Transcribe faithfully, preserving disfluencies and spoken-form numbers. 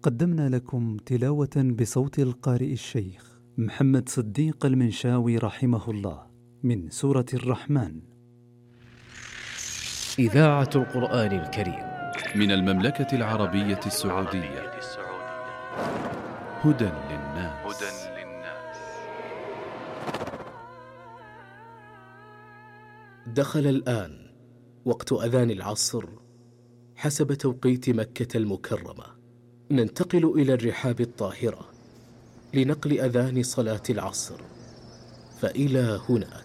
قدمنا لكم تلاوة بصوت القارئ الشيخ محمد صديق المنشاوي رحمه الله من سورة الرحمن. إذاعة القرآن الكريم من المملكة العربية السعودية. هدى للناس. دخل الآن وقت أذان العصر حسب توقيت مكة المكرمة. ننتقل إلى الرحاب الطاهرة لنقل أذان صلاة العصر، فإلى هنا